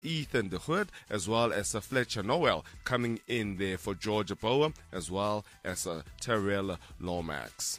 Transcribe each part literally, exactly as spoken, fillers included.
Ethan de Hood, as well as uh, Fletcher Noel coming in there for Georgia Bower, as well as uh, Terrell Lomax.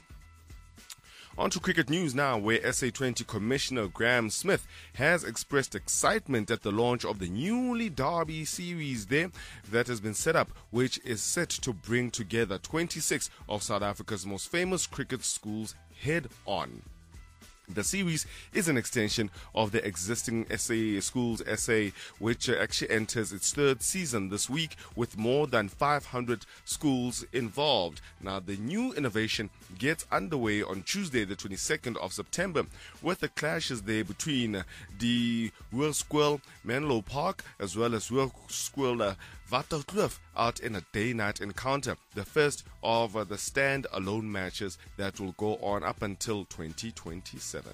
On to cricket news now, where S A twenty Commissioner Graham Smith has expressed excitement at the launch of the newly Derby series there that has been set up, which is set to bring together twenty-six of South Africa's most famous cricket schools head on. The series is an extension of the existing S A Schools S A, which uh, actually enters its third season this week with more than five hundred schools involved. Now, the new innovation gets underway on Tuesday, the twenty-second of September, with the clashes there between uh, the Weerskool Menlo Park as well as Weerskool uh, Waterkloof out in a day-night encounter, the first of uh, the stand-alone matches that will go on up until twenty twenty-seven.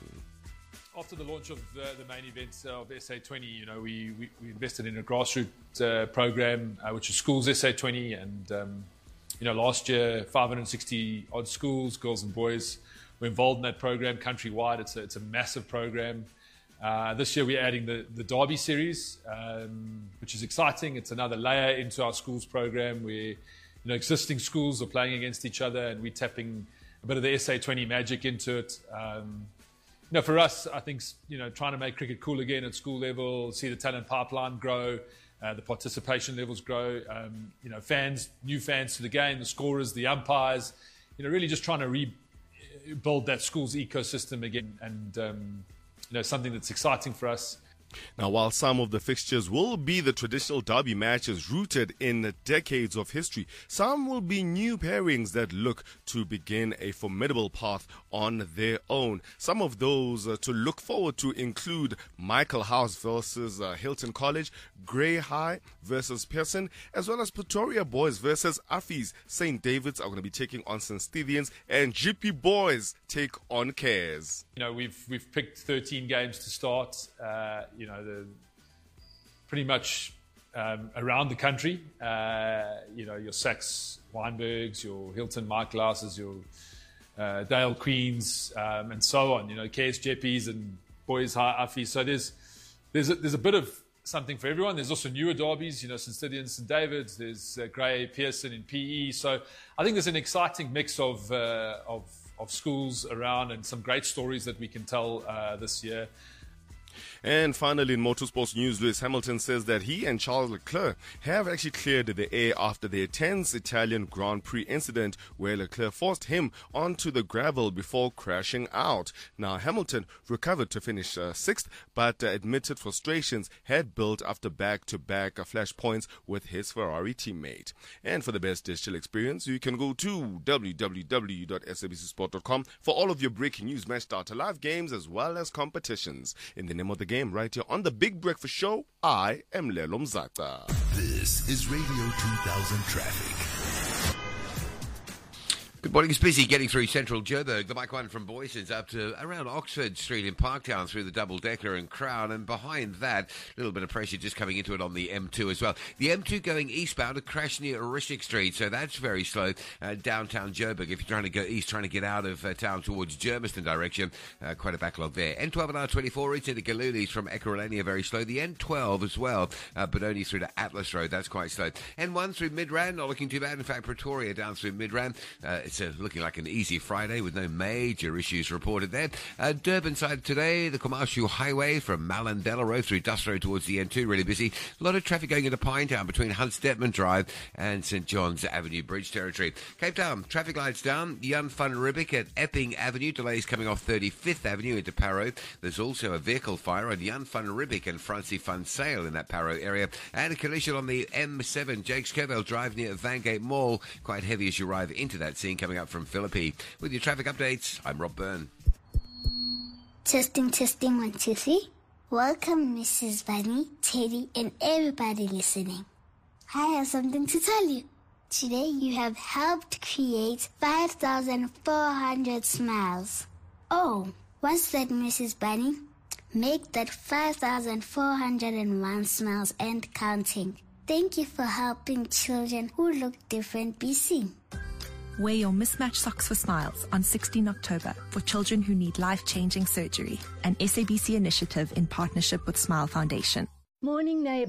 After the launch of the, the main events of S A twenty, you know, we, we, we invested in a grassroots uh, program, uh, which is Schools S A twenty, and um, you know, last year five hundred sixty odd schools, girls and boys, were involved in that program countrywide. It's a, it's a massive program. Uh, this year we're adding the, the Derby series, um, which is exciting. It's another layer into our schools program where, you know, existing schools are playing against each other and we're tapping a bit of the S A twenty magic into it. Um, you know, for us, I think, you know, trying to make cricket cool again at school level, see the talent pipeline grow, uh, the participation levels grow, um, you know, fans, new fans to the game, the scorers, the umpires, you know, really just trying to rebuild that school's ecosystem again, and, um, you know, something that's exciting for us. Now, while some of the fixtures will be the traditional derby matches rooted in decades of history, some will be new pairings that look to begin a formidable path on their own. Some of those uh, to look forward to include Michael House versus uh, Hilton College, Grey High versus Pearson, as well as Pretoria Boys versus Affies. Saint David's are going to be taking on Saint Stithians, and G P Boys take on Cares. You know, we've we've picked thirteen games to start. Uh, you know, the pretty much um, around the country. Uh, you know, your Sachs Weinbergs, your Hilton Mike Glasses, your uh, Dale Queens, um, and so on. You know, K S Jeppies and Boys High Affies. So there's there's a, there's a bit of something for everyone. There's also newer derbies, you know, Saint Stithians, Saint David's. There's uh, Grey, Pearson in P E. So I think there's an exciting mix of uh, of of schools around and some great stories that we can tell uh, this year. And finally, in motorsports news, Lewis Hamilton says that he and Charles Leclerc have actually cleared the air after their tense Italian Grand Prix incident where Leclerc forced him onto the gravel before crashing out. Now, Hamilton recovered to finish uh, sixth, but uh, admitted frustrations had built after back-to-back uh, flash points with his Ferrari teammate. And for the best digital experience, you can go to w w w dot s a b c sport dot com for all of your breaking news, match data, live games, as well as competitions. In the name of the game, right here on the Big Breakfast Show, I am Lelo Mzata. This is Radio two thousand Traffic. Good morning. It's busy getting through central Joburg. The bike one from Boyson's up to around Oxford Street in Parktown through the double-decker and Crown. And behind that, a little bit of pressure just coming into it on the M two as well. The M two going eastbound, a crash near Orishik Street, so that's very slow. Uh, downtown Joburg, if you're trying to go east, trying to get out of uh, town towards Germiston direction, uh, quite a backlog there. N twelve and R twenty-four, it's into Galulis from Ekurhuleni, very slow. The N twelve as well, uh, but only through to Atlas Road, that's quite slow. N one through Midrand, not looking too bad. In fact, Pretoria down through Midrand, uh, it's uh, looking like an easy Friday with no major issues reported there. Uh, Durban side today, the Commercial Highway from Malandela Road through Dust Road towards the N two, really busy. A lot of traffic going into Pinetown between Hunts Detman Drive and St John's Avenue Bridge territory. Cape Town, traffic lights down. Jan van Riebeeck at Epping Avenue, delays coming off thirty-fifth Avenue into Parow. There's also a vehicle fire on Jan van Riebeeck and Francie van Sale in that Parow area. And a collision on the M seven, Jakes Kerville Drive near Vangate Mall. Quite heavy as you arrive into that scene coming up from Philippi. With your traffic updates, I'm Rob Byrne. Testing, testing, one, two, three. Welcome, Missus Bunny, Teddy, and everybody listening. I have something to tell you. Today you have helped create five thousand four hundred smiles. Oh, what's that, Missus Bunny? Make that five thousand four hundred one smiles and counting. Thank you for helping children who look different be seen. Wear your mismatched socks for smiles on sixteenth October for children who need life-changing surgery, an S A B C initiative in partnership with Smile Foundation. Morning, neighbour.